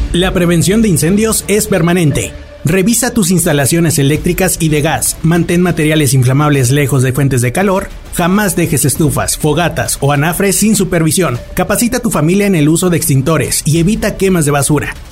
La prevención de incendios es permanente. Revisa tus instalaciones eléctricas y de gas, mantén materiales inflamables lejos de fuentes de calor, jamás dejes estufas, fogatas o anafres sin supervisión, capacita a tu familia en el uso de extintores y evita quemas de basura.